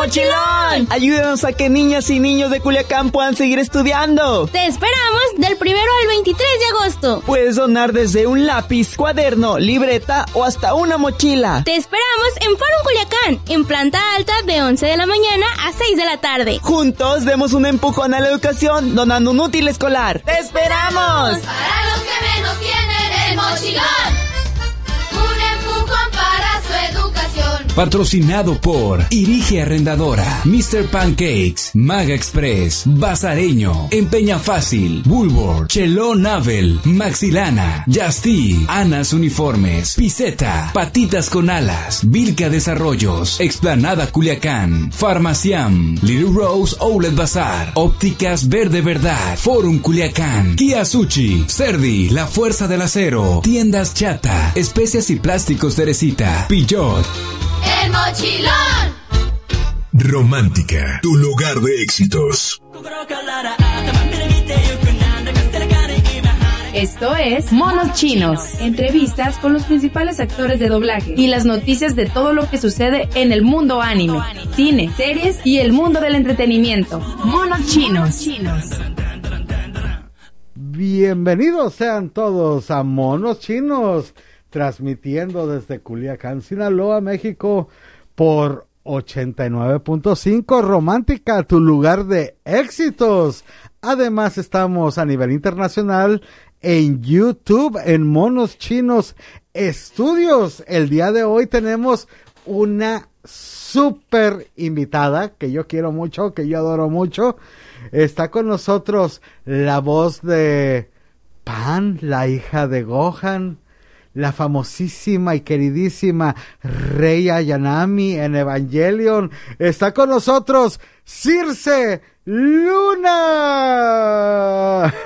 mochilón! Ayúdanos a que niñas y niños de Culiacán puedan seguir estudiando. Te esperamos del 1 al 23 de agosto. Puedes donar desde un lápiz, cuaderno, libreta o hasta una mochila. Te esperamos en Forum Culiacán, en planta alta de 11 de la mañana a 6 de la tarde. Juntos demos un empujón a la educación donando un útil escolar. ¡Te esperamos! Para los que menos tienen el mochilón, un empujón para su educación. Patrocinado por Irige Arrendadora, Mr. Pancakes, Maga Express, Bazareño, Empeña Fácil, Bulbor, Cheló Navel, Maxilana, Justy, Anas Uniformes, Piseta, Patitas con Alas, Vilca Desarrollos, Explanada Culiacán, Farmaciam, Little Rose Outlet Bazar, Ópticas Verde Verdad, Forum Culiacán, Kia Sushi, Cerdi, La Fuerza del Acero, Tiendas Chata, Especias y Plásticos Teresita, Pillot. El mochilón. Romántica, tu lugar de éxitos. Esto es Monos Chinos, entrevistas con los principales actores de doblaje y las noticias de todo lo que sucede en el mundo anime, cine, series y el mundo del entretenimiento. Monos Chinos. Bienvenidos sean todos a Monos Chinos, transmitiendo desde Culiacán, Sinaloa, México, por 89.5 Romántica, tu lugar de éxitos. Además estamos a nivel internacional en YouTube, en Monos Chinos Estudios. El día de hoy tenemos una súper invitada que yo quiero mucho, que yo adoro mucho. Está con nosotros la voz de Pan, la hija de Gohan, la famosísima y queridísima Rey Ayanami en Evangelion. Está con nosotros Circe Luna.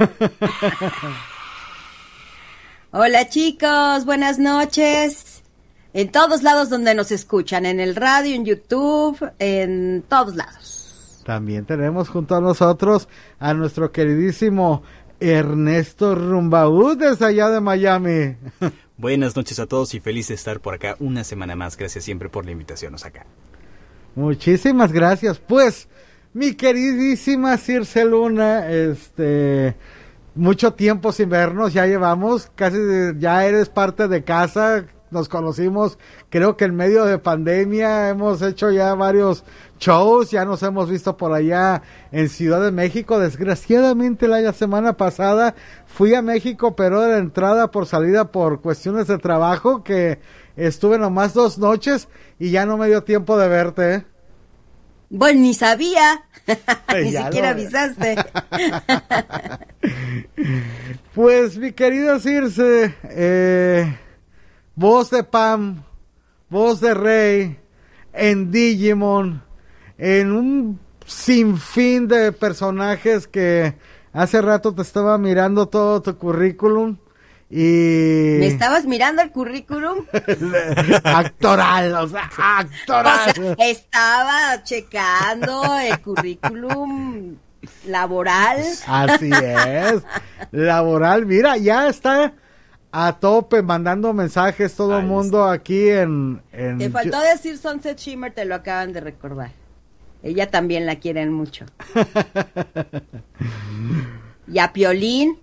Hola chicos, buenas noches. En todos lados donde nos escuchan, en el radio, en YouTube, en todos lados. También tenemos junto a nosotros a nuestro queridísimo Ernesto Rumbaú desde allá de Miami. Buenas noches a todos y feliz de estar por acá una semana más. Gracias siempre por la invitación acá. Muchísimas gracias. Pues, mi queridísima Circe Luna, mucho tiempo sin vernos, ya llevamos, ya eres parte de casa, nos conocimos, creo que en medio de pandemia, hemos hecho ya varios shows, ya nos hemos visto por allá en Ciudad de México. Desgraciadamente la semana pasada fui a México, pero de entrada por salida por cuestiones de trabajo, que estuve nomás 2 noches y ya no me dio tiempo de verte, ¿eh? Bueno, ni sabía, ni siquiera avisaste. Pues mi querida Circe, voz de Pam, voz de Rey, en Digimon, en un sinfín de personajes que hace rato te estaba mirando todo tu currículum y... ¿Me estabas mirando el currículum? Actoral, actoral. O sea, estaba checando el currículum laboral. Así es, laboral, mira, ya está a tope, mandando mensajes todo el mundo aquí en... Te faltó decir Sunset Shimmer, te lo acaban de recordar. Ella también la quieren mucho. Y a Piolín.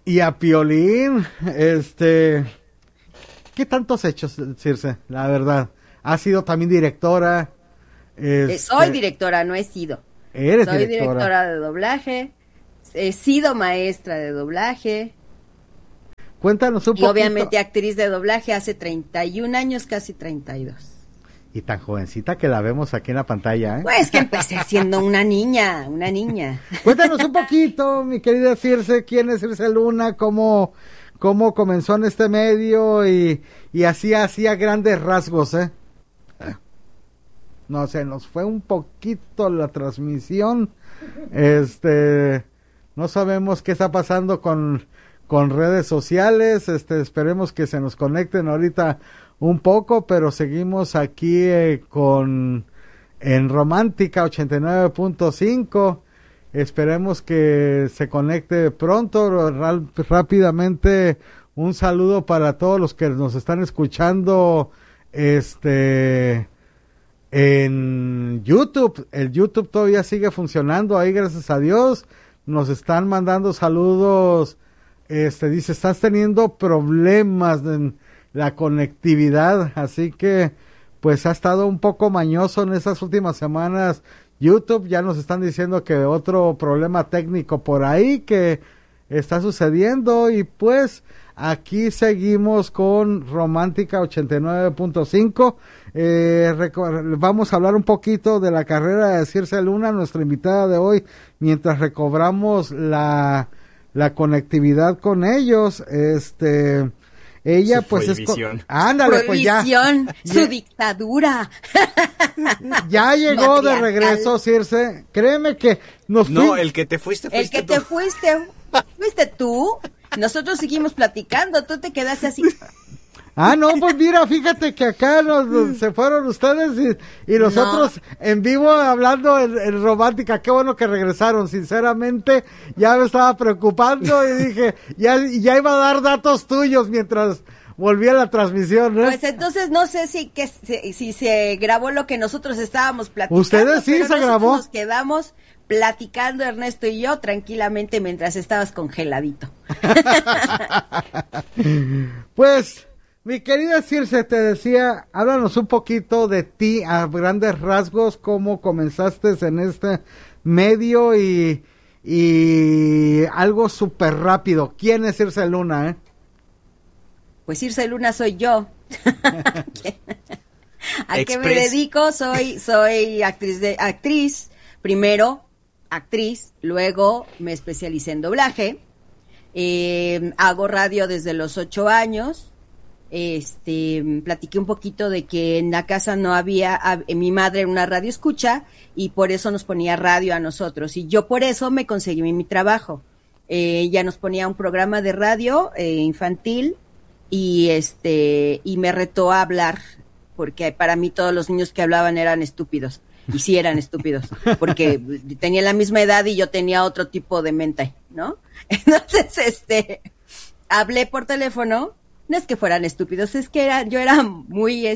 ¿Qué tanto has hecho, Circe? La verdad. Has sido también directora. Soy directora, no he sido. Soy directora de doblaje. He sido maestra de doblaje. Cuéntanos un poquito. Y obviamente actriz de doblaje hace 31 años, casi 32. Y tan jovencita que la vemos aquí en la pantalla, ¿eh? Pues que empecé siendo una niña. Cuéntanos un poquito, mi querida Circe, quién es Circe Luna, cómo comenzó en este medio y así hacía grandes rasgos, ¿eh? No sé, nos fue un poquito la transmisión. No sabemos qué está pasando con redes sociales. Esperemos que se nos conecten ahorita un poco, pero seguimos aquí en Romántica 89.5. Esperemos que se conecte pronto. Rápidamente un saludo para todos los que nos están escuchando en YouTube. El YouTube todavía sigue funcionando ahí, gracias a Dios. Nos están mandando saludos. Dice, estás teniendo problemas en la conectividad, así que pues ha estado un poco mañoso en estas últimas semanas. YouTube ya nos están diciendo que otro problema técnico por ahí que está sucediendo, y pues aquí seguimos con Romántica 89.5. Vamos a hablar un poquito de la carrera de Circe Luna, nuestra invitada de hoy, mientras recobramos la conectividad con ellos. Ella su pues prohibición. Ándale, pues ya. Su dictadura. Ya llegó de regreso, Circe. Créeme que el que te fuiste El que te fuiste tú. Nosotros seguimos platicando, tú te quedaste así. No, pues mira, fíjate que acá se fueron ustedes y nosotros en vivo hablando en Romántica. Qué bueno que regresaron, sinceramente ya me estaba preocupando y dije, ya iba a dar datos tuyos mientras volvía la transmisión, ¿eh? Pues entonces no sé si se grabó lo que nosotros estábamos platicando. Ustedes sí se grabó. Nos quedamos platicando Ernesto y yo tranquilamente mientras estabas congeladito. Pues, mi querida Circe, te decía, háblanos un poquito de ti a grandes rasgos, cómo comenzaste en este medio y algo súper rápido. ¿Quién es Circe Luna, Pues Circe Luna soy yo. ¿A qué me dedico? Soy actriz, primero actriz, luego me especialicé en doblaje, hago radio desde los 8 años, platiqué un poquito de que en la casa no había, mi madre era una radio escucha y por eso nos ponía radio a nosotros, y yo por eso me conseguí mi trabajo. Ella nos ponía un programa de radio infantil y me retó a hablar, porque para mí todos los niños que hablaban eran estúpidos. Y sí eran estúpidos, porque tenía la misma edad y yo tenía otro tipo de mente, ¿no? Entonces, hablé por teléfono, no es que fueran estúpidos, es que yo era muy,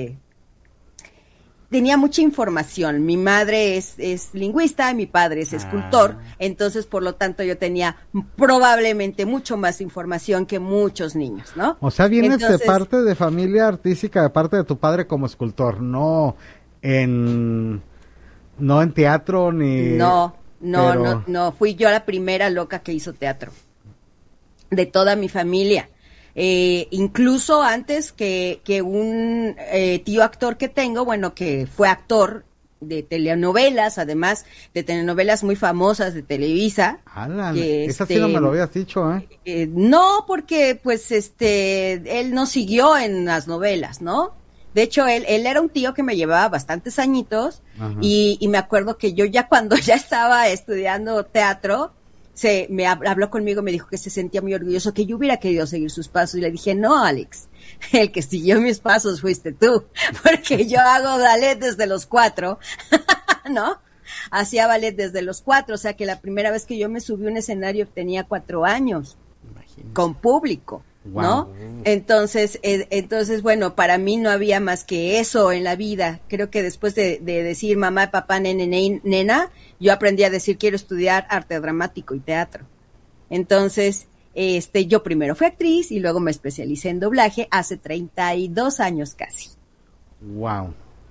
tenía mucha información. Mi madre es lingüista, mi padre es escultor, entonces por lo tanto yo tenía probablemente mucho más información que muchos niños, ¿no? O sea, vienes de parte de familia artística, de parte de tu padre como escultor, no en teatro ni... No, fui yo la primera loca que hizo teatro, de toda mi familia. Incluso antes que un tío actor que tengo, bueno, que fue actor de telenovelas, además de telenovelas muy famosas de Televisa. Esa sí no me lo habías dicho, ¿eh? No, porque pues él no siguió en las novelas, ¿no? De hecho, él era un tío que me llevaba bastantes añitos y me acuerdo que yo ya cuando ya estaba estudiando teatro, me habló conmigo, me dijo que se sentía muy orgulloso, que yo hubiera querido seguir sus pasos, y le dije, no, Alex, el que siguió mis pasos fuiste tú, porque yo hago ballet desde los 4, ¿no? Hacía ballet desde los 4, o sea que la primera vez que yo me subí a un escenario tenía 4 años, con público, ¿no? Wow. Entonces, bueno, para mí no había más que eso en la vida. Creo que después de decir mamá, papá, nena, yo aprendí a decir quiero estudiar arte dramático y teatro. Entonces, yo primero fui actriz y luego me especialicé en doblaje hace 32 años casi. Wow.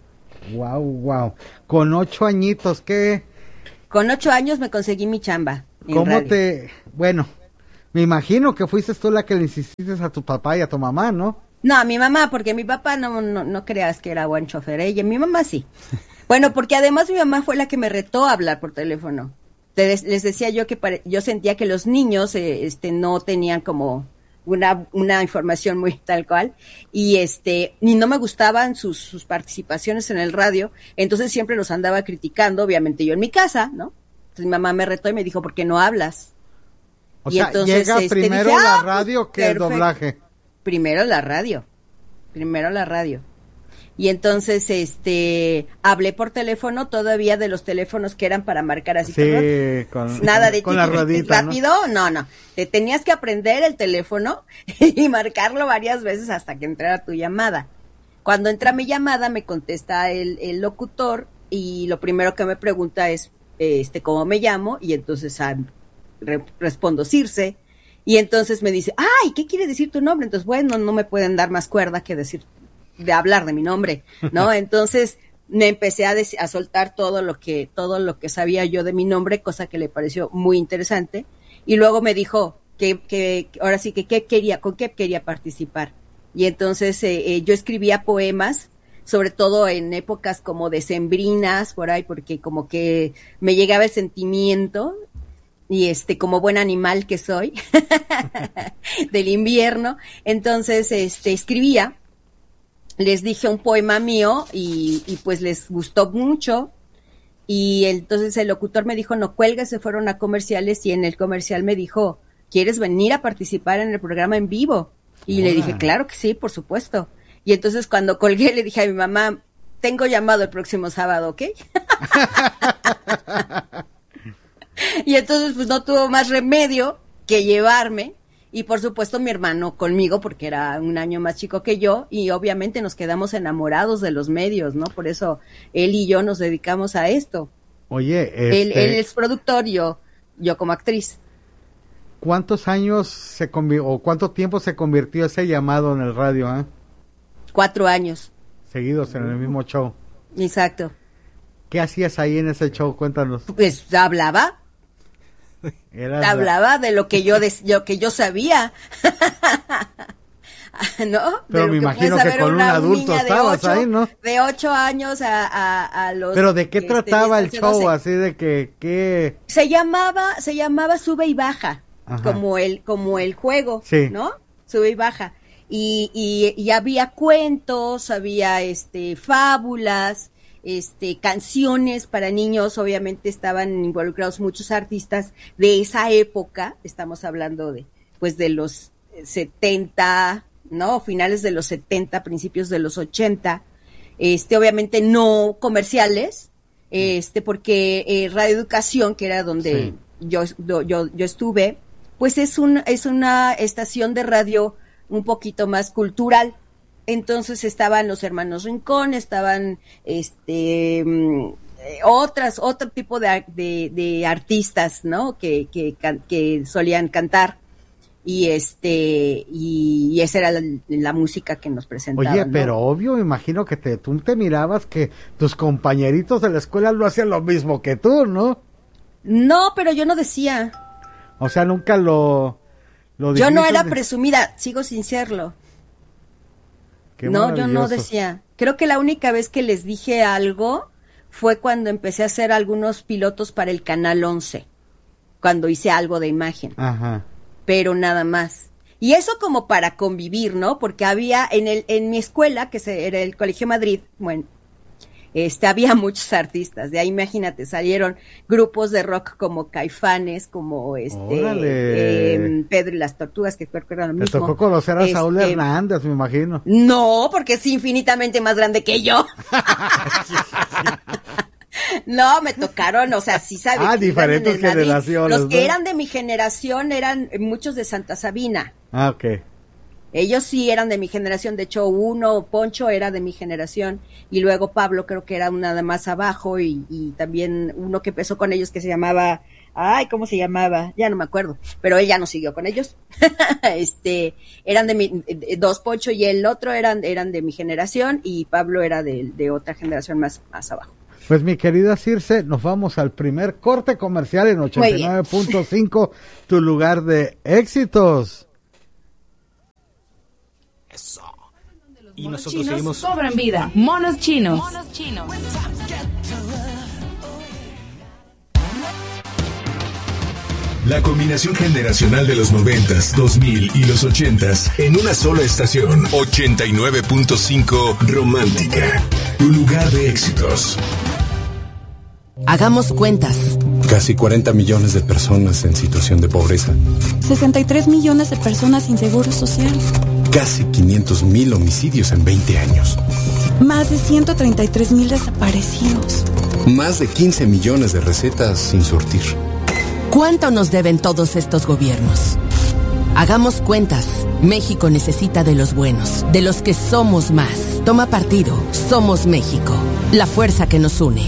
Con 8 añitos, ¿qué? Con 8 años me conseguí mi chamba. ¿Cómo bueno, me imagino que fuiste tú la que le insististe a tu papá y a tu mamá, ¿no? No, a mi mamá, porque mi papá no creas que era buen chofer, mi mamá sí. Bueno, porque además mi mamá fue la que me retó a hablar por teléfono. Les decía yo que yo sentía que los niños no tenían como una información muy tal cual, y no me gustaban sus participaciones en el radio, entonces siempre los andaba criticando, obviamente yo en mi casa, ¿no? Entonces mi mamá me retó y me dijo, ¿por qué no hablas? O sea, entonces, llega primero dije, la radio que perfecto. El doblaje. Primero la radio. Y entonces, hablé por teléfono todavía de los teléfonos que eran para marcar así. Sí, nada de con la ruedita, rápido, ¿no? Te tenías que aprender el teléfono y marcarlo varias veces hasta que entrara tu llamada. Cuando entra mi llamada, me contesta el locutor y lo primero que me pregunta es, ¿cómo me llamo? Y entonces respondo Circe. Y entonces me dice, ¡ay! ¿Qué quiere decir tu nombre? Entonces, bueno, no me pueden dar más cuerda que de hablar de mi nombre, ¿no? Entonces me empecé a soltar todo lo que sabía yo de mi nombre, cosa que le pareció muy interesante. Y luego me dijo que ahora sí que con qué quería participar. Y entonces yo escribía poemas, sobre todo en épocas como decembrinas, por ahí, porque como que me llegaba el sentimiento, y como buen animal que soy, del invierno. Entonces escribía, les dije un poema mío, y pues les gustó mucho. Y entonces el locutor me dijo, no cuelgues, se fueron a comerciales, y en el comercial me dijo, ¿quieres venir a participar en el programa en vivo? Y le dije, claro que sí, por supuesto. Y entonces cuando colgué le dije a mi mamá, tengo llamado el próximo sábado, ¿ok? Y entonces pues no tuvo más remedio que llevarme, y por supuesto mi hermano conmigo, porque era un año más chico que yo, y obviamente nos quedamos enamorados de los medios, ¿no? Por eso él y yo nos dedicamos a esto. Oye, él es productor, yo como actriz. ¿Cuántos años o cuánto tiempo se convirtió ese llamado en el radio? 4 años. Seguidos en el mismo show. Exacto. ¿Qué hacías ahí en ese show? Cuéntanos. Pues hablaba. Hablaba de lo que yo sabía. ¿No? Pero me imagino que con un adulto estabas ahí, ¿no? De 8 años a los... ¿Pero de qué trataba el show? 12. Así de que... Se llamaba Sube y Baja. Ajá. Como el juego, sí. ¿No? Sube y baja. Y había cuentos, había fábulas, canciones para niños. Obviamente estaban involucrados muchos artistas de esa época. Estamos hablando de los 70, ¿no? Finales de los 70, principios de los 80. Obviamente no comerciales, porque Radio Educación, que era donde yo estuve, pues es una estación de radio un poquito más cultural. Entonces estaban los hermanos Rincón, estaban otro tipo de artistas, ¿no? que solían cantar, y esa era la música que nos presentaban. Oye, ¿no? Pero obvio, imagino que tú te mirabas que tus compañeritos de la escuela lo hacían lo mismo que tú, ¿no? No, pero yo no decía. O sea, nunca lo yo no era presumida, sigo sin serlo. No, yo no decía. Creo que la única vez que les dije algo fue cuando empecé a hacer algunos pilotos para el Canal 11, cuando hice algo de imagen. Ajá. Pero nada más. Y eso como para convivir, ¿no? Porque había en mi escuela, que era el Colegio Madrid, bueno, había muchos artistas. De ahí, imagínate, salieron grupos de rock como Caifanes, como Pedro y las Tortugas, que creo que eran lo mismo. Te tocó conocer a Saúl Hernández, me imagino. No, porque es infinitamente más grande que yo. No, me tocaron, o sea, sí sabes. Diferentes generaciones. Los que eran de mi generación eran muchos de Santa Sabina. Ok. Ellos sí eran de mi generación, de hecho Poncho era de mi generación, y luego Pablo creo que era nada más abajo, y también uno que empezó con ellos que se llamaba, ¿cómo se llamaba? Ya no me acuerdo, pero él ya no siguió con ellos. Eran dos, Poncho y el otro eran de mi generación, y Pablo era de otra generación más abajo. Pues mi querida Circe, nos vamos al primer corte comercial en 89.5, tu lugar de éxitos. Eso. Y nosotros seguimos. Cobran vida. Monos chinos. La combinación generacional de los 90s, 2000 y los 80s en una sola estación. 89.5 Romántica. Tu lugar de éxitos. Hagamos cuentas. Casi 40 millones de personas en situación de pobreza. 63 millones de personas sin seguro social. Casi 500,000 homicidios en 20 años. Más de 133,000 desaparecidos. Más de 15 millones de recetas sin surtir. ¿Cuánto nos deben todos estos gobiernos? Hagamos cuentas. México necesita de los buenos, de los que somos más. Toma partido. Somos México. La fuerza que nos une.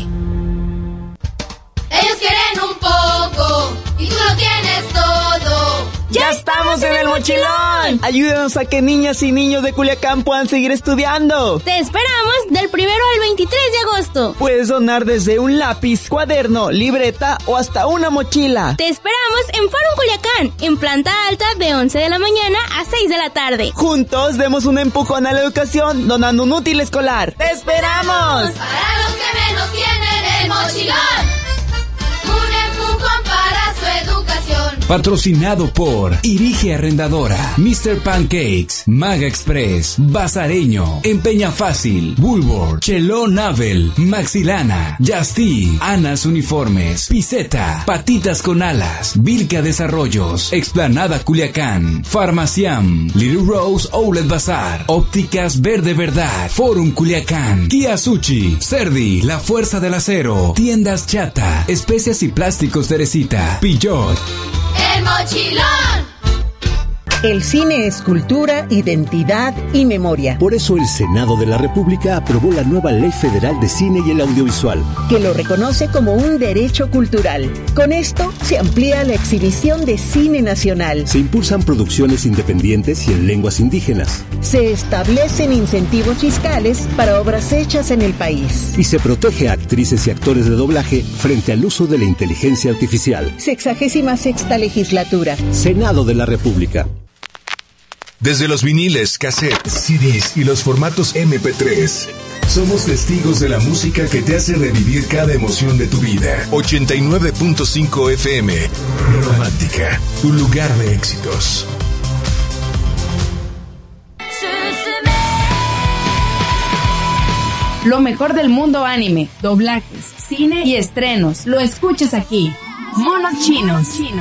Ellos quieren un poco y tú lo tienes todo. ¡Ya estamos en el mochilón! Ayúdanos a que niñas y niños de Culiacán puedan seguir estudiando. Te esperamos del 1 al 23 de agosto. Puedes donar desde un lápiz, cuaderno, libreta o hasta una mochila. Te esperamos en Fórum Culiacán, en planta alta de 11 de la mañana a 6 de la tarde. Juntos demos un empujón a la educación donando un útil escolar. ¡Te esperamos! Para los que menos tienen el mochilón, un empujón para su educación. Patrocinado por Irige Arrendadora, Mr. Pancakes, Maga Express, Bazareño, Empeña Fácil, Bulbor, Cheló Navel, Maxilana, Justy, Anas Uniformes, Piseta, Patitas con Alas, Vilca Desarrollos, Explanada Culiacán, Farmaciam, Little Rose Outlet Bazar, Ópticas Verde Verdad, Forum Culiacán, Kia Sushi, Cerdi, La Fuerza del Acero, Tiendas Chata, Especias y Plásticos Teresita, Pillot. El mochilón. El cine es cultura, identidad y memoria. Por eso el Senado de la República aprobó la nueva Ley Federal de Cine y el Audiovisual, que lo reconoce como un derecho cultural. Con esto se amplía la exhibición de cine nacional. Se impulsan producciones independientes y en lenguas indígenas. Se establecen incentivos fiscales para obras hechas en el país. Y se protege a actrices y actores de doblaje frente al uso de la inteligencia artificial. 66ª legislatura. Senado de la República. Desde los viniles, cassettes, CDs y los formatos MP3, somos testigos de la música que te hace revivir cada emoción de tu vida. 89.5 FM, Romántica, tu lugar de éxitos. Lo mejor del mundo anime, doblajes, cine y estrenos. Lo escuchas aquí. Monos Chinos.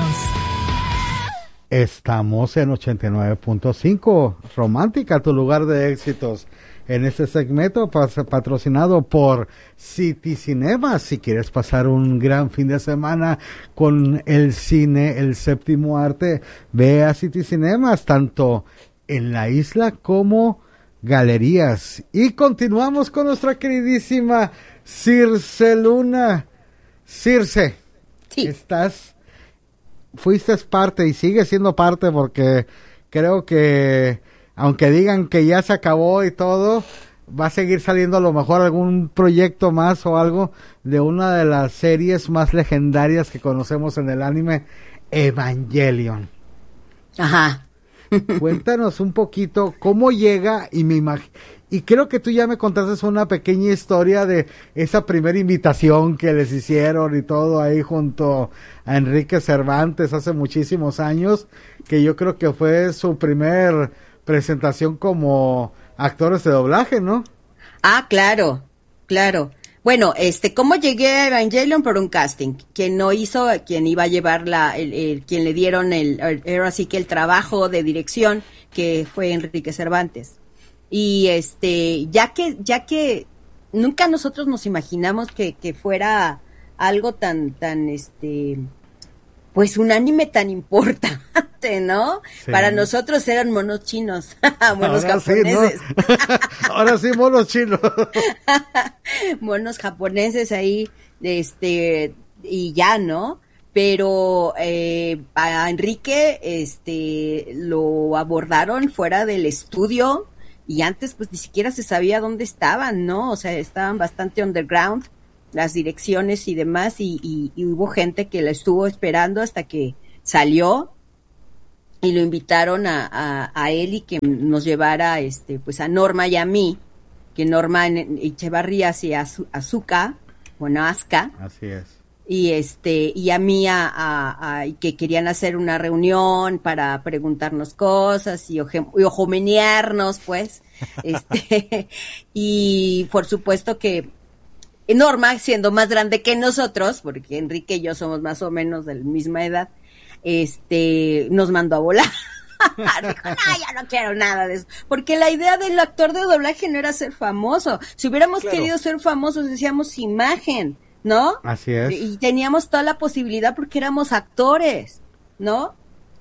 Estamos en 89.5 Romántica, tu lugar de éxitos. En este segmento patrocinado por City Cinemas. Si quieres pasar un gran fin de semana con el cine, el séptimo arte, ve a City Cinemas, tanto en la isla como galerías. Y continuamos con nuestra queridísima Circe Luna. Circe, sí. Fuiste parte y sigues siendo parte, porque creo que aunque digan que ya se acabó y todo, va a seguir saliendo a lo mejor algún proyecto más o algo de una de las series más legendarias que conocemos en el anime, Evangelion. Ajá. Cuéntanos un poquito cómo llega, y creo que tú ya me contaste una pequeña historia de esa primera invitación que les hicieron y todo ahí junto a Enrique Cervantes hace muchísimos años, que yo creo que fue su primer presentación como actores de doblaje, ¿no? Ah, claro. Bueno, ¿cómo llegué a Evangelion? Por un casting. Quien iba a llevar quien le dieron era así que el trabajo de dirección, que fue Enrique Cervantes. Y ya que nunca nosotros nos imaginamos que fuera algo tan pues un anime tan importante, ¿no? Sí. Para nosotros eran monos chinos, monos ahora japoneses. Sí, ¿no? Ahora sí, monos chinos. Monos japoneses ahí, y ya, ¿no? Pero a Enrique lo abordaron fuera del estudio, y antes pues ni siquiera se sabía dónde estaban, ¿no? O sea, estaban bastante underground las direcciones y demás, y hubo gente que la estuvo esperando hasta que salió, y lo invitaron a él y que nos llevara pues a Norma y a mí, que Norma en Echevarría hacía Azuka, bueno, Asuka. Así es. Y a mí y que querían hacer una reunión para preguntarnos cosas y ojomenearnos, pues. Y por supuesto que Norma, siendo más grande que nosotros, porque Enrique y yo somos más o menos de la misma edad, nos mandó a volar. Dijo, no, ya no quiero nada de eso. Porque la idea del actor de doblaje no era ser famoso. Si hubiéramos querido ser famosos, decíamos imagen, ¿no? Así es. Y teníamos toda la posibilidad porque éramos actores, ¿no?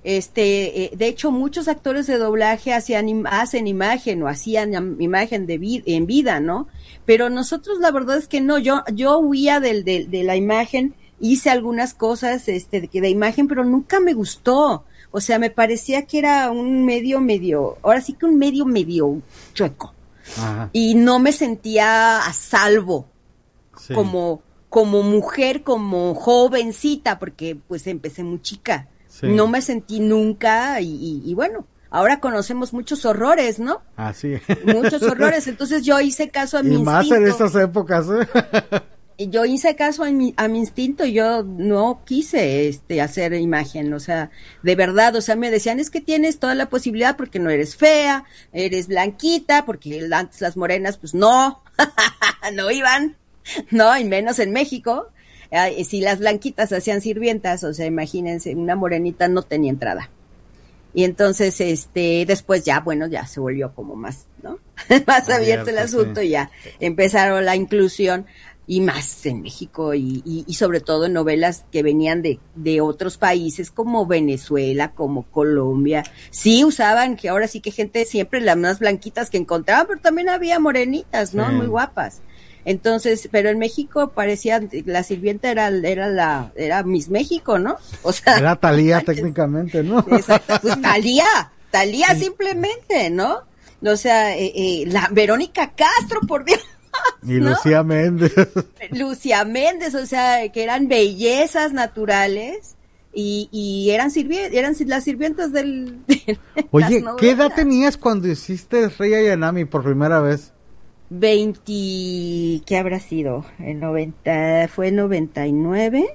De hecho, muchos actores de doblaje hacen imagen o hacían imagen en vida, ¿no? Pero nosotros la verdad es que no, yo huía de la imagen, hice algunas cosas de imagen, pero nunca me gustó. O sea, me parecía que era un medio, ahora sí que un medio chueco. Ajá. Y no me sentía a salvo, sí, como mujer, como jovencita, porque pues empecé muy chica. Sí. No me sentí nunca y bueno, ahora conocemos muchos horrores, ¿no? Así. Muchos horrores, entonces yo hice caso a mi instinto. Y más en estas épocas, Yo hice caso a mi instinto, yo no quise hacer imagen, o sea, de verdad, o sea, me decían, es que tienes toda la posibilidad porque no eres fea, eres blanquita, porque antes las morenas, pues no, no iban, no, y menos en México. Si las blanquitas hacían sirvientas, o sea, imagínense, una morenita no tenía entrada. Y entonces, después ya, bueno, ya se volvió como más, ¿no? Más abierto el asunto, sí. Ya empezaron la inclusión, y más en México, y sobre todo en novelas que venían de otros países, como Venezuela, como Colombia. Sí usaban, que ahora sí que gente siempre las más blanquitas que encontraban, pero también había morenitas, ¿no? Sí. Muy guapas. Entonces, pero en México parecía, la sirvienta era Miss México, ¿no? O sea. Era Thalía técnicamente, ¿no? Exacto, pues Thalía sí. Simplemente, ¿no? O sea, la Verónica Castro, por Dios. Y ¿no? Lucía Méndez, o sea, que eran bellezas naturales y eran las sirvientas Oye, ¿qué edad tenías cuando hiciste Rey Ayanami por primera vez? 20, ¿qué habrá sido? Fue 99.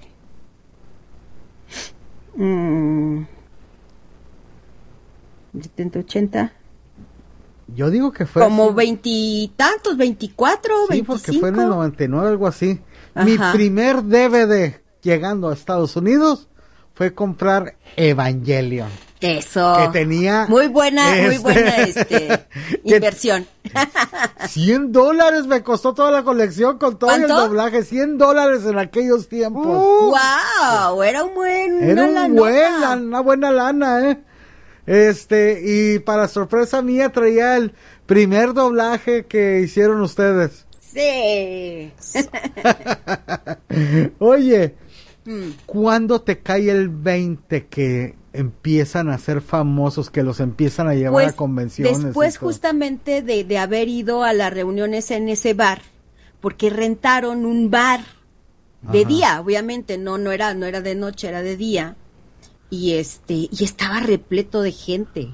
70, 80. Yo digo que fue como 20 y tantos, 24, sí, 25. Porque fue en el 99, algo así. Ajá. Mi primer DVD llegando a Estados Unidos fue comprar Evangelion. Eso. Que tenía muy buena inversión. $100 me costó toda la colección con todo el doblaje, $100 en aquellos tiempos. Wow, era una buena lana, y para sorpresa mía traía el primer doblaje que hicieron ustedes. Sí. Oye, ¿cuándo te cae el 20 que empiezan a ser famosos, que los empiezan a llevar a convenciones? Después justamente de haber ido a las reuniones en ese bar, porque rentaron un bar de día, obviamente, no era de noche, era de día. Y estaba repleto de gente.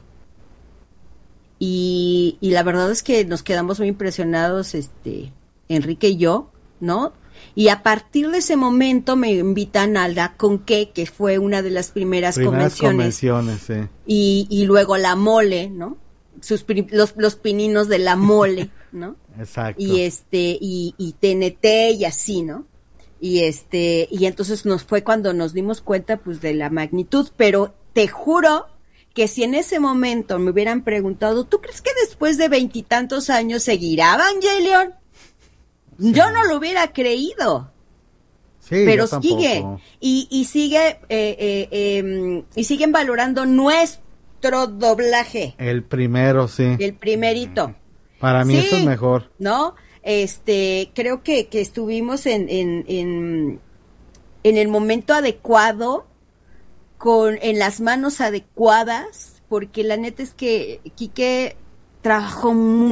Y la verdad es que nos quedamos muy impresionados, Enrique y yo, ¿no? Y a partir de ese momento me invitan a la Conque, que fue una de las primeras convenciones, sí. Y luego la Mole, ¿no? Los pininos de la Mole, ¿no? Exacto. Y TNT y así, ¿no? Y entonces fue cuando nos dimos cuenta pues de la magnitud, pero te juro que si en ese momento me hubieran preguntado, ¿tú crees que después de 20 y tantos años seguirá Evangelion? Sí. Yo no lo hubiera creído. Sí, pero sigue y sigue y siguen valorando nuestro doblaje. El primero, sí. El primerito. Para mí eso es mejor. ¿No? Creo que estuvimos en el momento adecuado, en las manos adecuadas, porque la neta es que Quique trabajó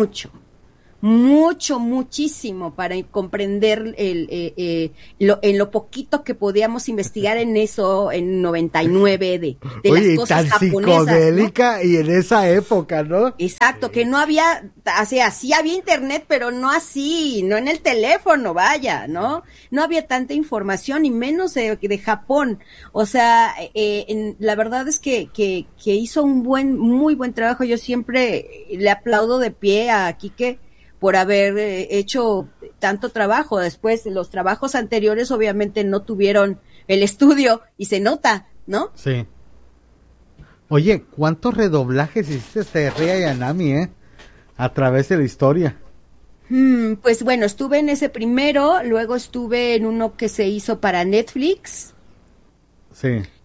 muchísimo para comprender en lo poquito que podíamos investigar en eso en 99 de las cosas tan japonesas, psicodélica, ¿no? Y en esa época, ¿no? Exacto, que no había, o sea, sí había internet, pero no así, no en el teléfono, vaya, ¿no? No había tanta información y menos de Japón. O sea, la verdad es que hizo muy buen trabajo. Yo siempre le aplaudo de pie a Quique por haber hecho tanto trabajo. Después, los trabajos anteriores obviamente no tuvieron el estudio y se nota, ¿no? Sí. Oye, ¿cuántos redoblajes hiciste Rey Ayanami, a través de la historia? Pues bueno, estuve en ese primero, luego estuve en uno que se hizo para Netflix. Sí.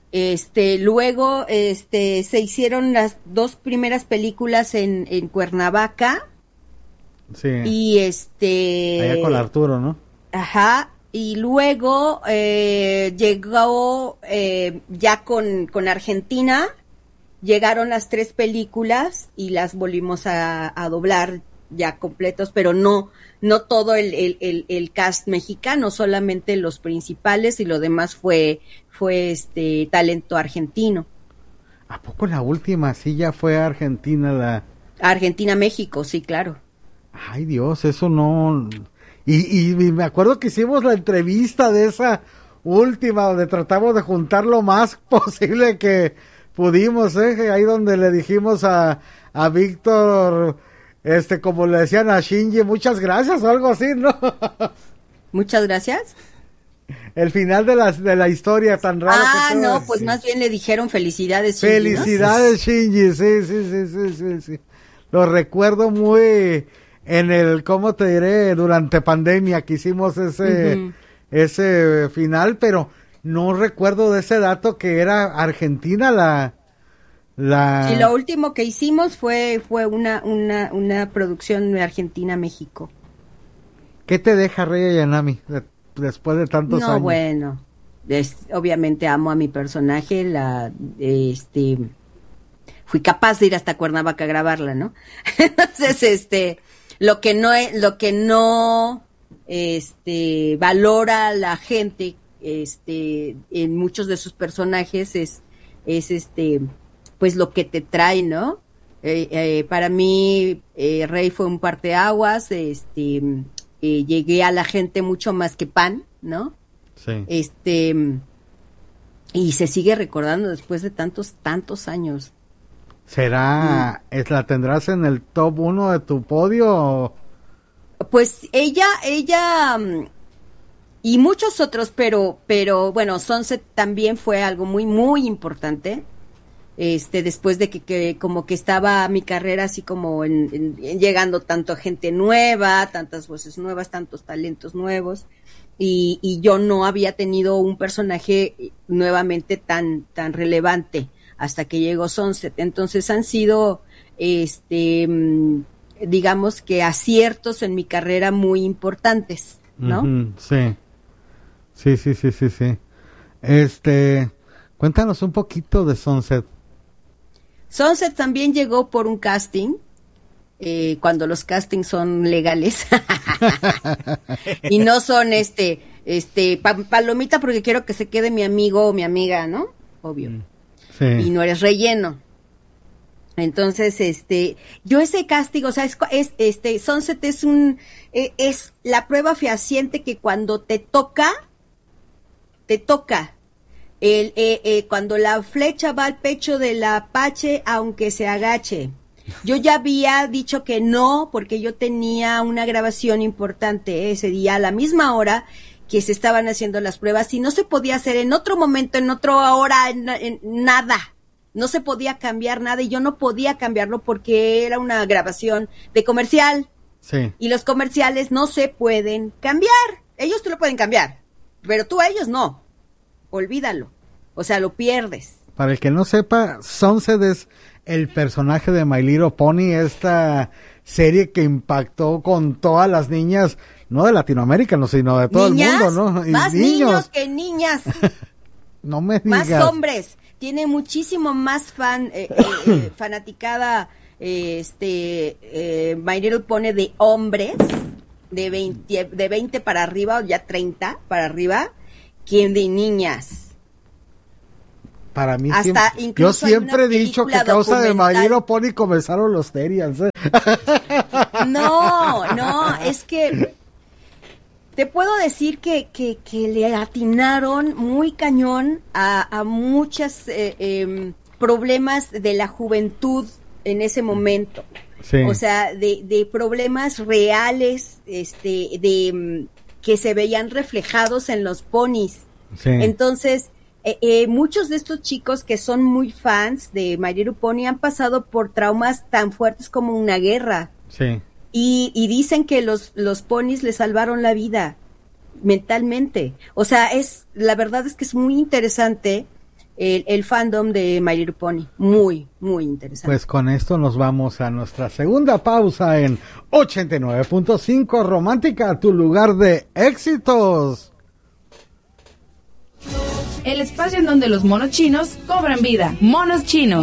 Luego, se hicieron las 2 primeras películas en Cuernavaca. Sí. Y allá con Arturo, ¿no? Ajá. Y luego llegó ya con Argentina, llegaron las 3 películas y las volvimos a doblar ya completos, pero no todo el cast mexicano, solamente los principales, y lo demás fue talento argentino. ¿A poco la última sí ya fue Argentina? Argentina-México, sí, claro. Ay, Dios, eso no... Y me acuerdo que hicimos la entrevista de esa última, donde tratamos de juntar lo más posible que pudimos, ahí donde le dijimos a Víctor, como le decían a Shinji, muchas gracias o algo así, ¿no? Muchas gracias. El final de la historia tan raro. No, pues sí. Más bien le dijeron felicidades, Shinji. Felicidades, ¿no? Shinji, sí. Lo recuerdo muy en el, ¿cómo te diré? Durante pandemia que hicimos ese final, pero no recuerdo de ese dato que era Argentina Sí, lo último que hicimos fue una producción de Argentina-México. ¿Qué te deja Rey Ayanami después de tantos años? No, bueno, obviamente amo a mi personaje, fui capaz de ir hasta Cuernavaca a grabarla, ¿no? Entonces, lo que no valora la gente, en muchos de sus personajes es pues lo que te trae, ¿no? Para mí, Rey fue un parteaguas, llegué a la gente mucho más que pan, ¿no? Sí. Y se sigue recordando después de tantos años. ¿Será, la tendrás en el top 1 de tu podio? Pues ella y muchos otros, pero bueno, Sunset también fue algo muy, muy importante. Después de que como que estaba mi carrera así como en llegando tanto gente nueva, tantas voces nuevas, tantos talentos nuevos, y yo no había tenido un personaje nuevamente tan relevante hasta que llegó Sunset. Entonces han sido digamos que aciertos en mi carrera muy importantes, ¿no? Uh-huh, sí. Cuéntanos un poquito de Sunset. Sunset también llegó por un casting, cuando los castings son legales y no son palomita porque quiero que se quede mi amigo o mi amiga, ¿no? Obvio. Sí. Y no eres relleno. Entonces, yo ese casting, o sea, Sunset es la prueba fehaciente que cuando te toca. Cuando la flecha va al pecho del Apache, aunque se agache. Yo ya había dicho que no, porque yo tenía una grabación importante ese día, a la misma hora que se estaban haciendo las pruebas, y no se podía hacer en otro momento, en otra hora, en nada. No se podía cambiar nada, y yo no podía cambiarlo porque era una grabación de comercial. Sí. Y los comerciales no se pueden cambiar. Ellos te lo pueden cambiar, pero tú a ellos no. Olvídalo, o sea, lo pierdes. Para el que no sepa, Sunset es el personaje de My Little Pony, esta serie que impactó con todas las niñas, no de Latinoamérica, sino de todo el mundo, ¿no? Y más niños que niñas. No me digas. Más hombres, tiene muchísimo más fanaticada My Little Pony de hombres, de 20 para arriba, o ya 30 para arriba, ¿quién de niñas? Para mí yo siempre he dicho que a causa de My Little Pony comenzaron los Terians. No, es que te puedo decir que le atinaron muy cañón a muchos problemas de la juventud en ese momento. Sí. O sea, de problemas reales, que se veían reflejados en los ponis. Sí. Entonces, muchos de estos chicos que son muy fans de My Little Pony han pasado por traumas tan fuertes como una guerra. Sí. Y dicen que los ponis les salvaron la vida mentalmente. O sea, la verdad es que es muy interesante el fandom de My Little Pony. Muy, muy interesante. Pues con esto nos vamos a nuestra segunda pausa en 89.5 Romántica, tu lugar de éxitos. El espacio en donde los monos chinos cobran vida. Monos chinos.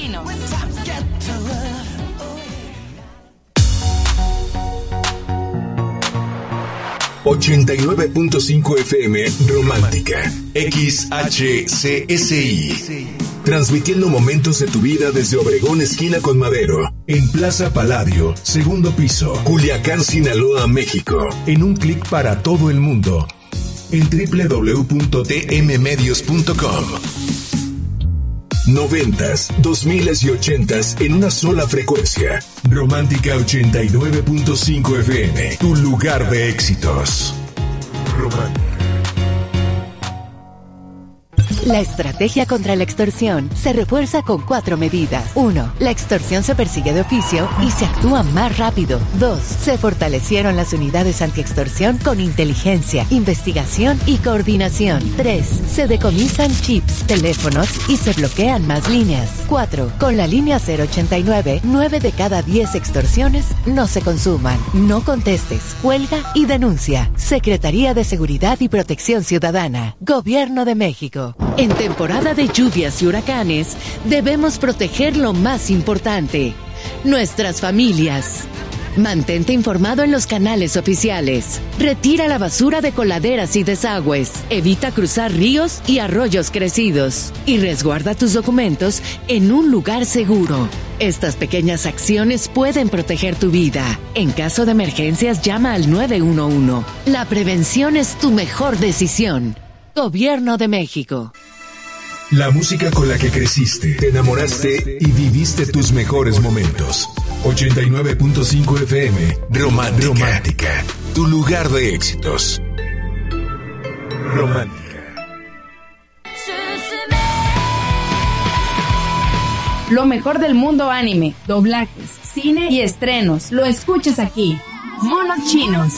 89.5 FM Romántica XHCSI, transmitiendo momentos de tu vida desde Obregón esquina con Madero, en Plaza Palladio, segundo piso, Culiacán, Sinaloa, México, en un clic para todo el mundo, en www.tmmedios.com. 90s, 2000s y 80s en una sola frecuencia. Romántica 89.5 FM, tu lugar de éxitos. Romántica. La estrategia contra la extorsión se refuerza con 4 medidas. 1. La extorsión se persigue de oficio y se actúa más rápido. 2. Se fortalecieron las unidades antiextorsión con inteligencia, investigación y coordinación. 3. Se decomisan chips, teléfonos y se bloquean más líneas. 4. Con la línea 089, 9 de cada 10 extorsiones no se consuman. No contestes, cuelga y denuncia. Secretaría de Seguridad y Protección Ciudadana. Gobierno de México. En temporada de lluvias y huracanes, debemos proteger lo más importante, nuestras familias. Mantente informado en los canales oficiales. Retira la basura de coladeras y desagües. Evita cruzar ríos y arroyos crecidos. Y resguarda tus documentos en un lugar seguro. Estas pequeñas acciones pueden proteger tu vida. En caso de emergencias, llama al 911. La prevención es tu mejor decisión. Gobierno de México. La música con la que creciste, te enamoraste y viviste tus mejores momentos. 89.5 FM, Romántica, tu lugar de éxitos. Romántica. Lo mejor del mundo anime, doblajes, cine y estrenos. Lo escuchas aquí. Monos chinos.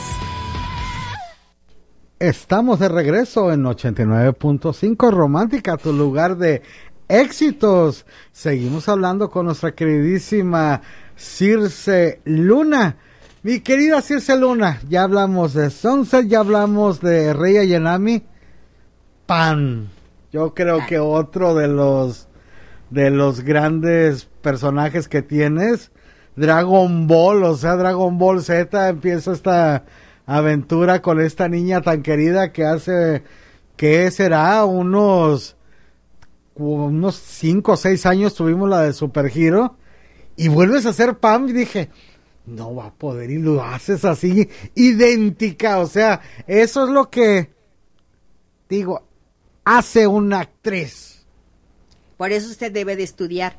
Estamos de regreso en 89.5 Romántica, tu lugar de éxitos. Seguimos hablando con nuestra queridísima Circe Luna. Mi querida Circe Luna, ya hablamos de Sunset, ya hablamos de Rei Ayanami. Pan. Yo creo que otro de los grandes personajes que tienes, Dragon Ball, o sea, Dragon Ball Z, empieza esta aventura con esta niña tan querida que hace, ¿qué será? Unos 5 o 6 años tuvimos la de Super Hero, y vuelves a hacer Pam, y dije, no va a poder, y lo haces así, idéntica, o sea, eso es lo que, digo, hace una actriz. Por eso usted debe de estudiar.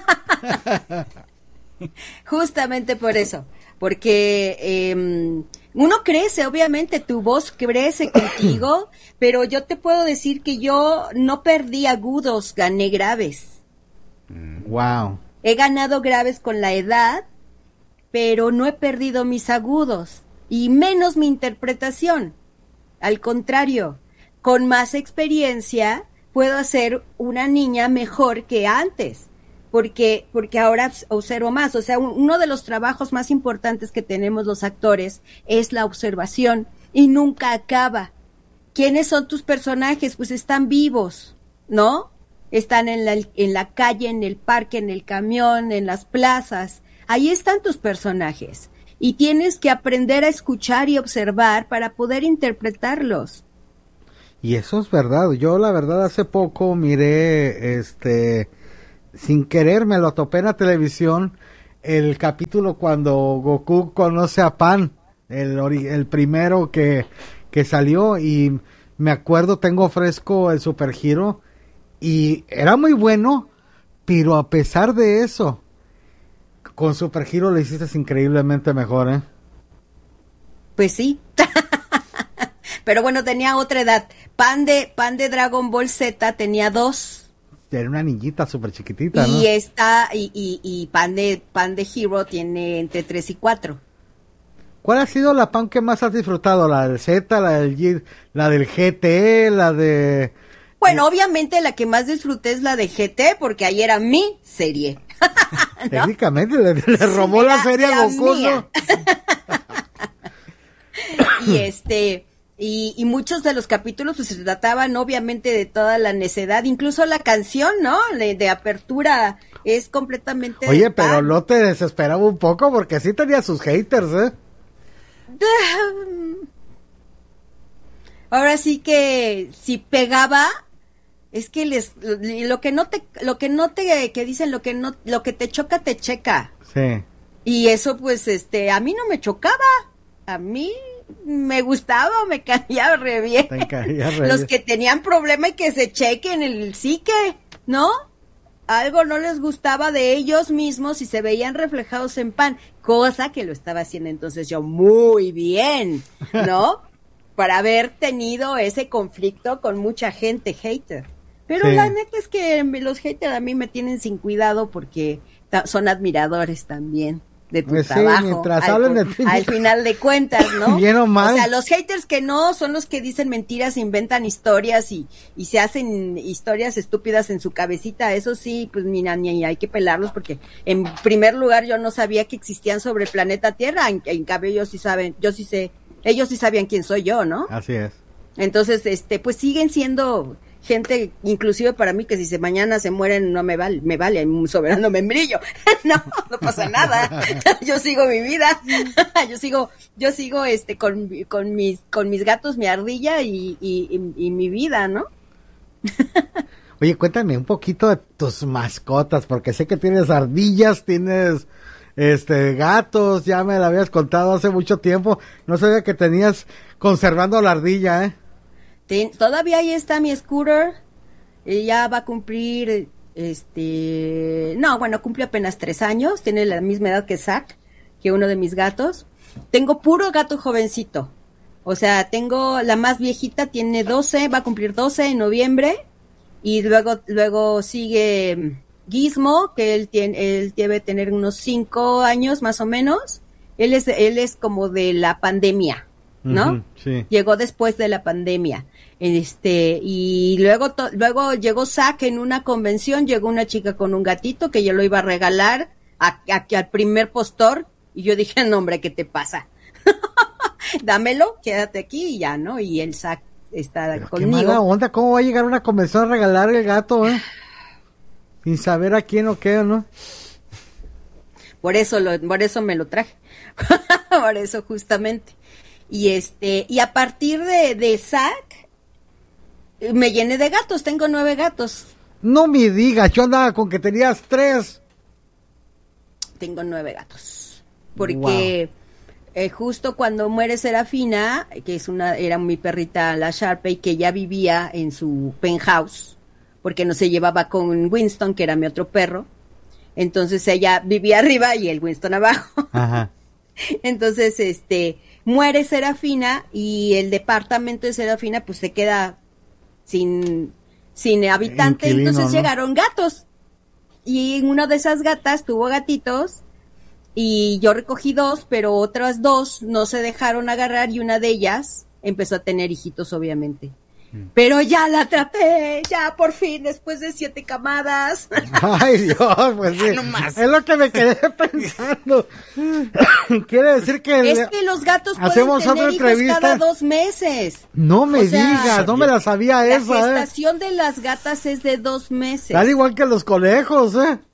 Justamente por eso, porque uno crece, obviamente, tu voz crece contigo, pero yo te puedo decir que yo no perdí agudos, gané graves. Wow. He ganado graves con la edad, pero no he perdido mis agudos, y menos mi interpretación. Al contrario, con más experiencia, puedo hacer una niña mejor que antes. Porque ahora observo más, o sea, uno de los trabajos más importantes que tenemos los actores es la observación y nunca acaba. ¿Quiénes son tus personajes? Pues están vivos, ¿no? Están en la calle, en el parque, en el camión, en las plazas. Ahí están tus personajes y tienes que aprender a escuchar y observar para poder interpretarlos. Y eso es verdad. Yo la verdad hace poco miré sin querer me lo topé en la televisión, el capítulo cuando Goku conoce a Pan, el primero que salió, y me acuerdo, tengo fresco el Super Hero, y era muy bueno, pero a pesar de eso, con Super Hero lo hiciste increíblemente mejor, ¿eh? Pues sí. Pero bueno, tenía otra edad. Pan de Dragon Ball Z tenía 2. Era una niñita súper chiquitita, ¿no? Y Pan de Hero tiene entre 3 y 4. ¿Cuál ha sido la Pan que más has disfrutado? ¿La del Z, la del GT, la de Bueno, obviamente la que más disfruté es la de GT, porque ahí era mi serie. ¿No? Técnicamente le robó la serie a Goku, ¿no? Y muchos de los capítulos pues se trataban obviamente de toda la necedad, incluso la canción, ¿no? De apertura es completamente... Oye, pero no te desesperaba un poco porque sí tenía sus haters, ¿eh? Ahora sí que si pegaba, es que lo que te choca te checa. Sí. Y eso pues a mí no me chocaba, a mí me gustaba, me caía re bien. Los que tenían problema y que se chequen el psique, ¿no? Algo no les gustaba de ellos mismos y se veían reflejados en Pan, cosa que lo estaba haciendo entonces yo muy bien, ¿no? Para haber tenido ese conflicto con mucha gente hater. Pero sí, la neta es que los haters a mí me tienen sin cuidado porque son admiradores también de tu trabajo. Al final de cuentas, ¿no? Bien o mal. O sea, los haters que no son los que dicen mentiras, inventan historias y se hacen historias estúpidas en su cabecita. Eso sí, pues ni hay que pelarlos porque en primer lugar yo no sabía que existían sobre el planeta Tierra. En cambio ellos sí sé, ellos sí sabían quién soy yo, ¿no? Así es. Entonces, pues siguen siendo gente, inclusive para mí, que si mañana se mueren no me vale un soberano membrillo. No pasa nada. Yo sigo mi vida. Yo sigo con mis gatos, mi ardilla y mi vida, ¿no? Oye, cuéntame un poquito de tus mascotas, porque sé que tienes ardillas, tienes gatos, ya me la habías contado hace mucho tiempo. No sabía que tenías conservando la ardilla, ¿eh? Todavía ahí está mi Scooter, ya va a cumplir, cumple apenas 3 años, tiene la misma edad que Zack, que uno de mis gatos. Tengo puro gato jovencito, o sea, tengo la más viejita, tiene 12, va a cumplir 12 en noviembre, y luego sigue Gizmo, que él debe tener unos 5 años más o menos. Él es como de la pandemia, ¿no? Uh-huh, sí. Llegó después de la pandemia. Y luego llegó Zack en una convención, llegó una chica con un gatito que yo lo iba a regalar al primer postor, y yo dije, no, hombre, ¿qué te pasa? Dámelo, quédate aquí y ya, ¿no? Y el Zack está pero conmigo. Qué mala onda, ¿cómo va a llegar a una convención a regalar el gato, sin saber a quién o qué, ¿no? Por eso me lo traje. Por eso justamente. Y a partir de Zack me llené de gatos, tengo 9 gatos. No me digas, yo andaba con que tenías 3. Tengo 9 gatos. Porque justo cuando muere Serafina, que era mi perrita, la Sharpei, que ya vivía en su penthouse, porque no se llevaba con Winston, que era mi otro perro. Entonces ella vivía arriba y el Winston abajo. Ajá. Entonces, muere Serafina y el departamento de Serafina pues se queda sin habitante. Inquilino, entonces, ¿no? Llegaron gatos y una de esas gatas tuvo gatitos y yo recogí 2, pero otras 2 no se dejaron agarrar y una de ellas empezó a tener hijitos, obviamente. Pero ya la atrapé, ya por fin, después de 7 camadas. Ay, Dios, pues sí. Es lo que me quedé pensando. Quiere decir que... Es que los gatos pueden tener hijos cada 2 meses. No me digas, no me la sabía esa. La gestación de las gatas es de 2 meses. Al igual que los conejos,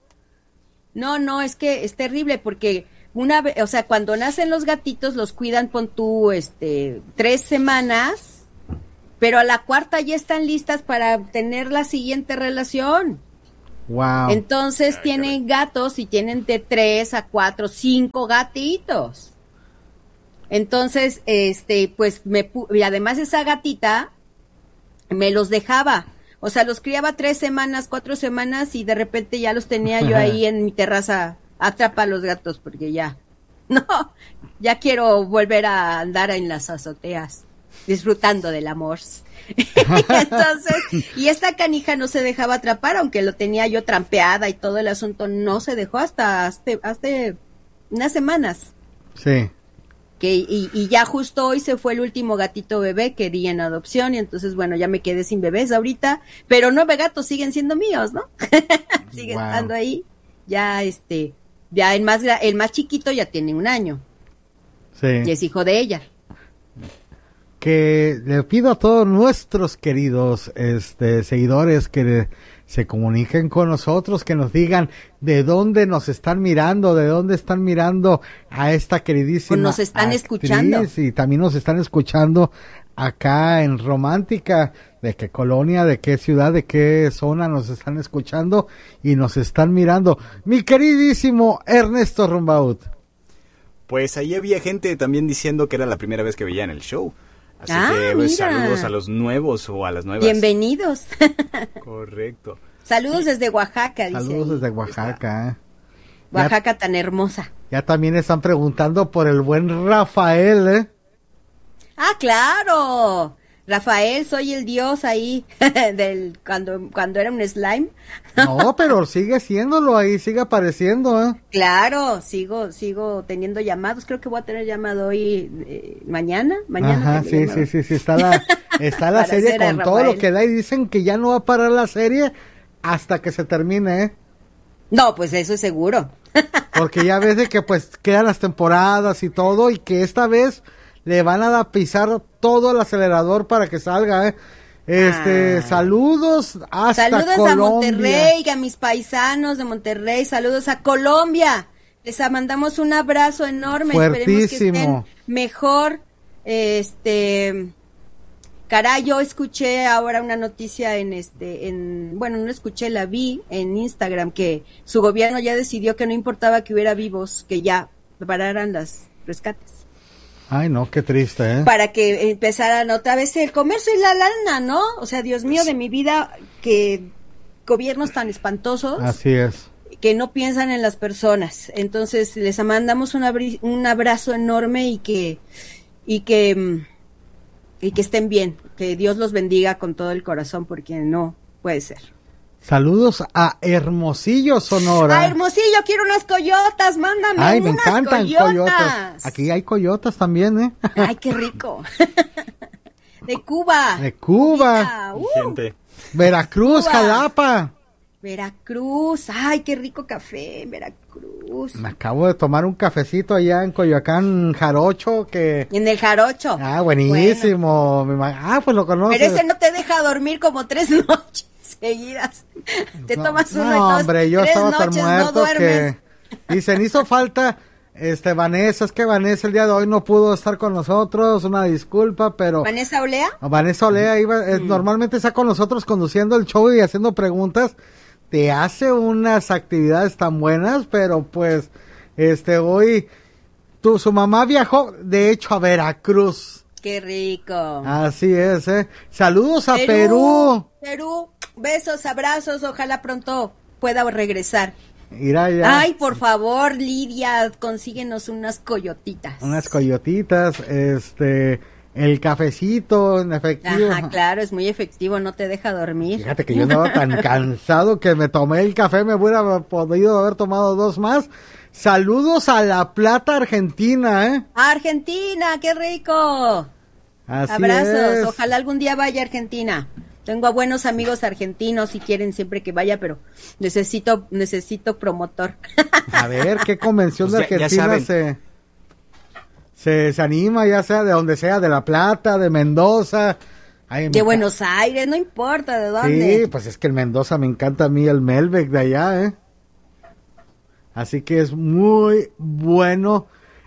No, es que es terrible porque cuando nacen los gatitos los cuidan, pon tú, 3 semanas... Pero a la 4ª ya están listas para tener la siguiente relación. Wow. Entonces tienen gatos y tienen de 3 a 4, 5 gatitos. Entonces, pues y además esa gatita me los dejaba. O sea, los criaba 3 semanas, 4 semanas y de repente ya los tenía yo ahí en mi terraza. Atrapa a los gatos porque ya quiero volver a andar en las azoteas. Disfrutando del amor. Entonces, y esta canija no se dejaba atrapar, aunque lo tenía yo trampeada y todo el asunto, no se dejó hasta hace unas semanas. Sí. y ya justo hoy se fue el último gatito bebé que di en adopción, y entonces, bueno, ya me quedé sin bebés ahorita, pero 9 gatos siguen siendo míos, ¿no? Siguen estando ahí. Ya ya el más chiquito ya tiene 1 año. Sí. Y es hijo de ella. Que le pido a todos nuestros queridos seguidores que se comuniquen con nosotros, que nos digan de dónde nos están mirando, de dónde están mirando a esta queridísima nos están actriz, escuchando. Y también nos están escuchando acá en Romántica, de qué colonia, de qué ciudad, de qué zona nos están escuchando y nos están mirando. Mi queridísimo Ernesto Rumbaud. Pues ahí había gente también diciendo que era la primera vez que veían el show. Así que pues, saludos a los nuevos o a las nuevas. Bienvenidos. Correcto. Saludos desde Oaxaca, dice. Saludos desde Oaxaca. Oaxaca tan hermosa. Ya también están preguntando por el buen Rafael, ¿eh? Ah, claro. Rafael, soy el dios ahí cuando era un slime. No, pero sigue siéndolo ahí, sigue apareciendo, ¿eh? Claro, sigo teniendo llamados. Creo que voy a tener llamado hoy, mañana. Ajá, sí, está la serie con todo lo que da y dicen que ya no va a parar la serie hasta que se termine, ¿eh? No, pues eso es seguro. Porque ya ves de que pues quedan las temporadas y todo, y que esta vez le van a pisar todo el acelerador para que salga, saludos hasta Saludos Colombia. A Monterrey, a mis paisanos de Monterrey, saludos a Colombia. Les mandamos un abrazo enorme. Fuertísimo. Esperemos que estén mejor. Caray, yo escuché ahora una noticia bueno, no escuché, la vi en Instagram, que su gobierno ya decidió que no importaba que hubiera vivos, que ya pararan los rescates. Ay, no, qué triste, ¿eh? Para que empezaran otra vez el comercio y la lana, ¿no? O sea, Dios mío de mi vida, que gobiernos tan espantosos. Así es. Que no piensan en las personas. Entonces, les mandamos un abrazo enorme y que estén bien. Que Dios los bendiga con todo el corazón, porque no puede ser. Saludos a Hermosillo, Sonora. A Hermosillo, quiero unas coyotas, mándame. Ay, me encantan coyotas. Aquí hay coyotas también, ¿eh? Ay, qué rico. De Cuba. De Cuba. Gente. Veracruz, Cuba. Jalapa. Veracruz. Ay, qué rico café en Veracruz. Me acabo de tomar un cafecito allá en Coyoacán, Jarocho, que... En el Jarocho. Ah, buenísimo. Bueno. Pues lo conoces. Pero ese no te deja dormir como 3 noches seguidas. Te tomas uno y dos, hombre, yo estaba tan muerto no que dicen, hizo falta Vanessa, es que Vanessa el día de hoy no pudo estar con nosotros, una disculpa, pero ¿Vanessa Olea? Vanessa Olea normalmente está con nosotros conduciendo el show y haciendo preguntas, te hace unas actividades tan buenas, pero pues hoy su mamá viajó de hecho a Veracruz. Qué rico. Así es, saludos a Perú. Besos, abrazos, ojalá pronto pueda regresar. Irá ya. Ay, por favor, Lidia, consíguenos unas coyotitas. Unas coyotitas, el cafecito, en efectivo. Ajá, claro, es muy efectivo, no te deja dormir. Fíjate que yo andaba tan cansado que me tomé el café, me hubiera podido haber tomado 2 más. Saludos a La Plata, Argentina, Argentina, qué rico. Así abrazos, es. Ojalá algún día vaya a Argentina. Tengo a buenos amigos argentinos si quieren siempre que vaya, pero necesito promotor. A ver, ¿qué convención pues de Argentina se anima, ya sea de donde sea, de La Plata, de Mendoza? Ay, de Buenos Aires, no importa de dónde. Sí, pues es que el Mendoza me encanta a mí, el Melbeck de allá, Así que es muy bueno.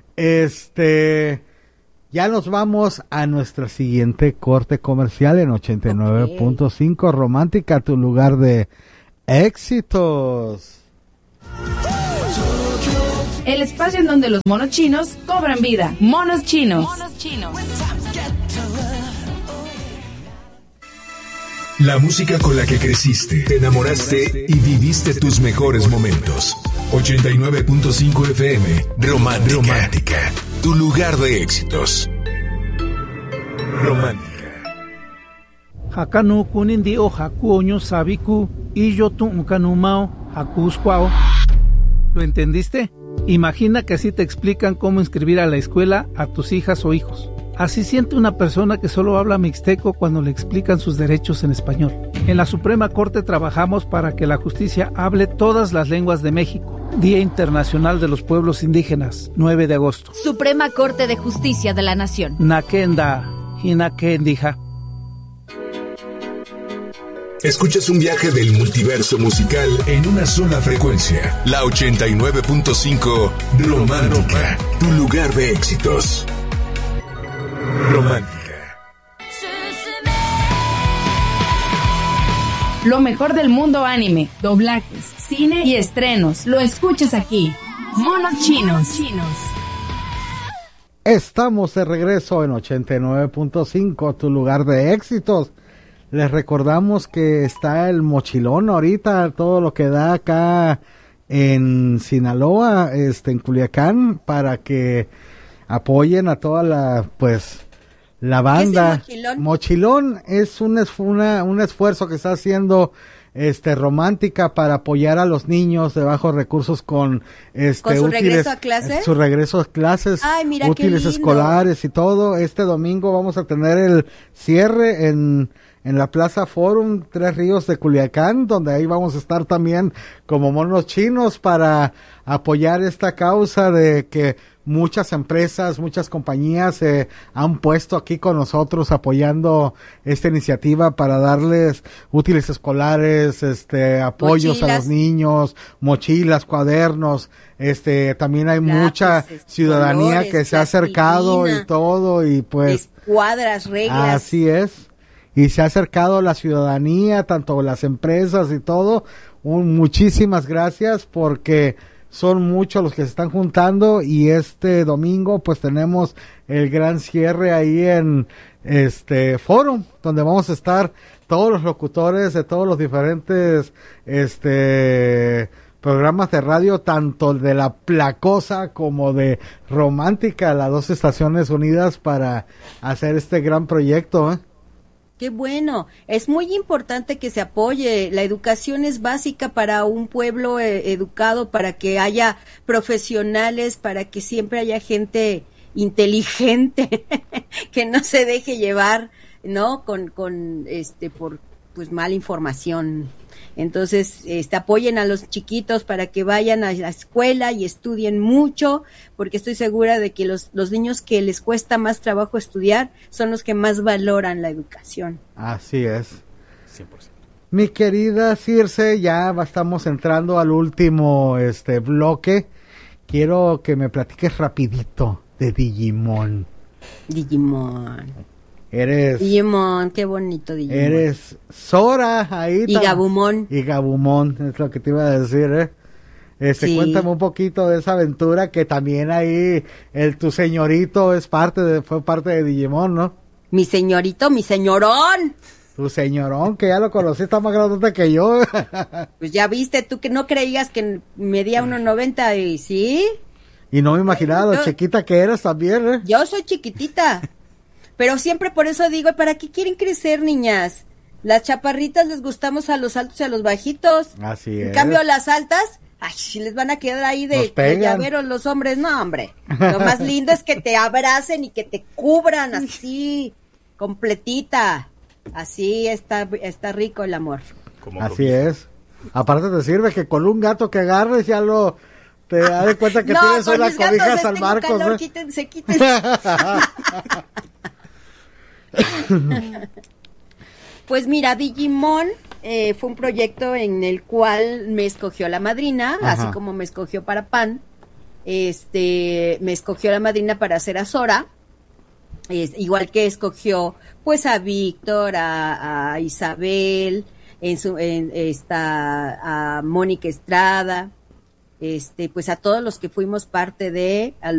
Ya nos vamos a nuestra siguiente corte comercial en 89.5 Romántica, tu lugar de éxitos. El espacio en donde los monos chinos cobran vida. Monos chinos. La música con la que creciste, te enamoraste y viviste tus mejores momentos. 89.5 FM, Romántica, tu lugar de éxitos. Romántica. Hakanu kunindi o hakuoño sabiku y yo tu ukanumao hakuskwao. ¿Lo entendiste? Imagina que así te explican cómo inscribir a la escuela a tus hijas o hijos. Así siente una persona que solo habla mixteco cuando le explican sus derechos en español. En la Suprema Corte trabajamos para que la justicia hable todas las lenguas de México. Día Internacional de los Pueblos Indígenas, 9 de agosto. Suprema Corte de Justicia de la Nación. Nakenda, Hinakendija. Escuchas un viaje del multiverso musical en una sola frecuencia. La 89.5 Romántica, tu lugar de éxitos. Romántica. Lo mejor del mundo anime, doblajes, cine y estrenos. Lo escuchas aquí. Monos Chinos. Estamos de regreso en 89.5, tu lugar de éxitos. Les recordamos que está el mochilón ahorita, todo lo que da acá en Sinaloa, en Culiacán, para que apoyen a toda la banda. ¿Qué es el mochilón? Mochilón es un esfuerzo que está haciendo Romántica para apoyar a los niños de bajos recursos con ¿Con su regreso a clases? Su regreso a clases. Ay, mira, útiles qué lindo. Escolares y todo. Este domingo vamos a tener el cierre en la Plaza Forum Tres Ríos de Culiacán, donde ahí vamos a estar también como Monos Chinos para apoyar esta causa de que muchas empresas, muchas compañías se han puesto aquí con nosotros apoyando esta iniciativa para darles útiles escolares, apoyos a los niños, mochilas, cuadernos, también hay mucha ciudadanía colores, que se ha acercado y todo, y pues escuadras, reglas. Así es. Y se ha acercado la ciudadanía, tanto las empresas y todo. Muchísimas gracias porque son muchos los que se están juntando y este domingo pues tenemos el gran cierre ahí en Forum, donde vamos a estar todos los locutores de todos los diferentes programas de radio, tanto de La Placosa como de Romántica, las dos estaciones unidas para hacer este gran proyecto, ¿eh? Qué bueno, es muy importante que se apoye, la educación es básica para un pueblo educado, para que haya profesionales, para que siempre haya gente inteligente, que no se deje llevar, ¿no? Por mala información. Entonces, apoyen a los chiquitos para que vayan a la escuela y estudien mucho, porque estoy segura de que los niños que les cuesta más trabajo estudiar son los que más valoran la educación. Así es. 100%. Mi querida Circe, ya estamos entrando al último bloque. Quiero que me platiques rapidito de Digimon. Digimon, qué bonito Digimon. Eres Sora ahí. Y Gabumon. Y Gabumon, es lo que te iba a decir, Sí. Cuéntame un poquito de esa aventura, que también ahí tu señorito fue parte de Digimon, ¿no? Mi señorito, mi señorón. Tu señorón, que ya lo conocí, está más grande que yo. Pues ya viste, tú que no creías que medía 1.90 y sí. Y no me imaginaba lo chiquita que eras también, ¿eh? Yo soy chiquitita. Pero siempre por eso digo, ¿para qué quieren crecer, niñas? Las chaparritas les gustamos a los altos y a los bajitos. Así es. En cambio, las altas, si les van a quedar ahí de llaveros los hombres. No, hombre. Lo más lindo es que te abracen y que te cubran así, completita. Así está rico el amor. Así es. Aparte te sirve que con un gato que agarres ya te das de cuenta que tienes una cobija San Marcos. Calor, quítense. Pues mira, Digimon fue un proyecto en el cual me escogió la madrina, así como me escogió para Pan, me escogió la madrina para hacer a Sora, igual que escogió pues a Víctor, a Isabel, a Mónica Estrada, pues a todos los que fuimos parte de